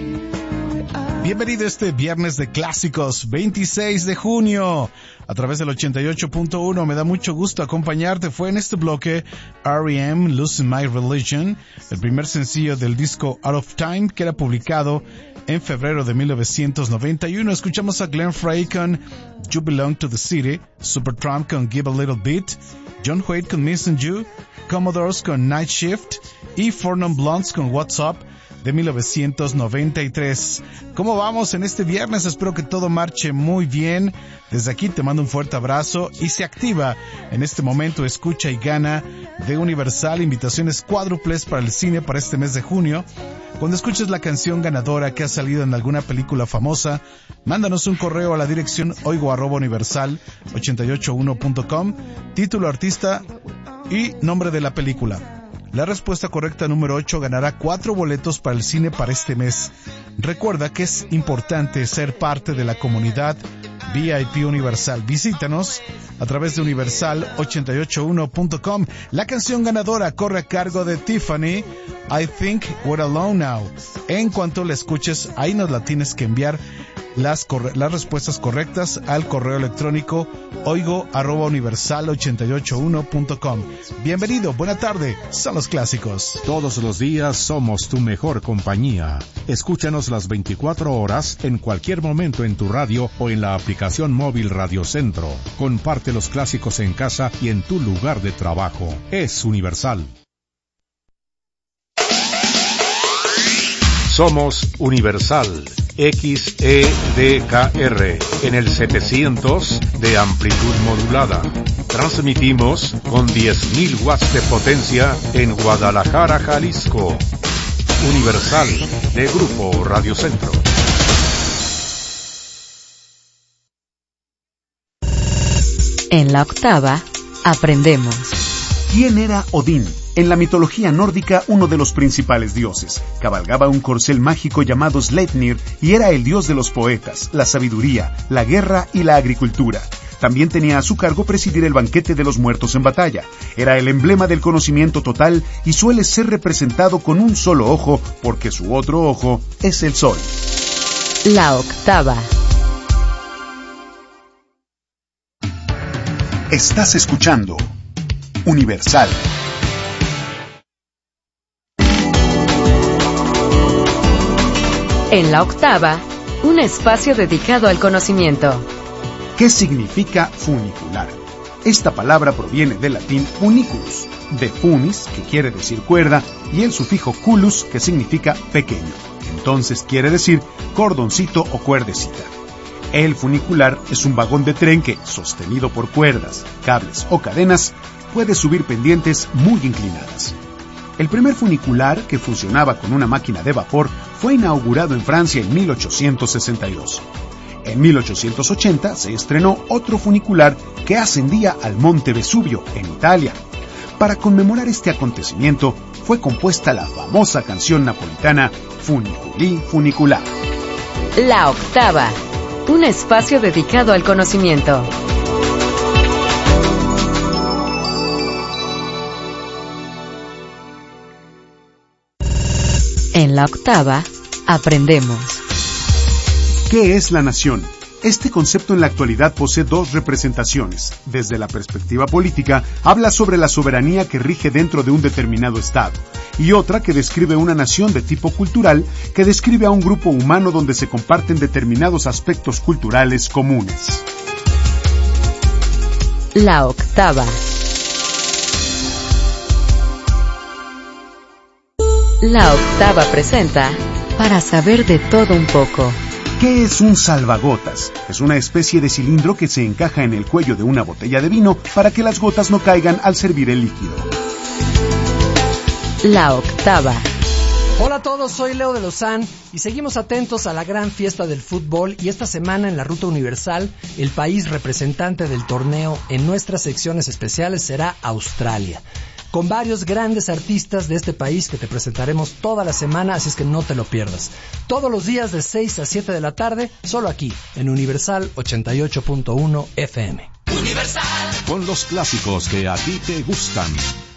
Bienvenido este viernes de clásicos, 26 de junio, a través del 88.1. Me da mucho gusto acompañarte. Fue en este bloque R.E.M. Losing My Religion, el primer sencillo del disco Out of Time, que era publicado en febrero de 1991. Escuchamos a Glenn Frey con You Belong to the City, Supertramp con Give a Little Bit, John Waite con Missing You, Commodores con Night Shift y Four Non Blondes con What's Up, de 1993. ¿Cómo vamos en este viernes? Espero que todo marche muy bien. Desde aquí te mando un fuerte abrazo y se activa en este momento Escucha y Gana de Universal, invitaciones cuádruples para el cine para este mes de junio. Cuando escuches la canción ganadora que ha salido en alguna película famosa, mándanos un correo a la dirección oigo@universal881.com, título, artista y nombre de la película. La respuesta correcta número 8 ganará 4 boletos para el cine para este mes. Recuerda que es importante ser parte de la comunidad VIP Universal. Visítanos a través de universal881.com. La canción ganadora corre a cargo de Tiffany, I Think We're Alone Now. En cuanto la escuches, ahí nos la tienes que enviar las respuestas correctas al correo electrónico oigo@universal881.com. Bienvenido, buena tarde, son los clásicos. Todos los días somos tu mejor compañía. Escúchanos las 24 horas en cualquier momento en tu radio o en la aplicación móvil Radio Centro. Comparte los clásicos en casa y en tu lugar de trabajo. Es Universal. Somos Universal XEDKR en el 700 de amplitud modulada. Transmitimos con 10.000 watts de potencia en Guadalajara, Jalisco. Universal de Grupo Radio Centro. En la octava, aprendemos. ¿Quién era Odín? En la mitología nórdica, uno de los principales dioses. Cabalgaba un corcel mágico llamado Sleipnir y era el dios de los poetas, la sabiduría, la guerra y la agricultura. También tenía a su cargo presidir el banquete de los muertos en batalla. Era el emblema del conocimiento total y suele ser representado con un solo ojo porque su otro ojo es el sol. La octava. Estás escuchando Universal. En la octava, un espacio dedicado al conocimiento. ¿Qué significa funicular? Esta palabra proviene del latín funiculus, de funis, que quiere decir cuerda, y el sufijo culus, que significa pequeño. Entonces quiere decir cordoncito o cuerdecita. El funicular es un vagón de tren que, sostenido por cuerdas, cables o cadenas, puede subir pendientes muy inclinadas. El primer funicular, que funcionaba con una máquina de vapor, fue inaugurado en Francia en 1862. En 1880 se estrenó otro funicular que ascendía al Monte Vesubio, en Italia. Para conmemorar este acontecimiento, fue compuesta la famosa canción napolitana Funiculi Funicular. La octava, un espacio dedicado al conocimiento. En la octava, aprendemos. ¿Qué es la nación? Este concepto en la actualidad posee dos representaciones. Desde la perspectiva política, habla sobre la soberanía que rige dentro de un determinado estado, y otra que describe una nación de tipo cultural, que describe a un grupo humano donde se comparten determinados aspectos culturales comunes. La octava. La octava presenta Para saber de todo un poco. ¿Qué es un salvagotas? Es una especie de cilindro que se encaja en el cuello de una botella de vino para que las gotas no caigan al servir el líquido. La octava. Hola a todos, soy Leo de Lozán y seguimos atentos a la gran fiesta del fútbol, y esta semana en la Ruta Universal, el país representante del torneo en nuestras secciones especiales será Australia, con varios grandes artistas de este país que te presentaremos toda la semana, así es que no te lo pierdas. Todos los días de 6 a 7 de la tarde, solo aquí, en Universal 88.1 FM. Universal. Con los clásicos que a ti te gustan.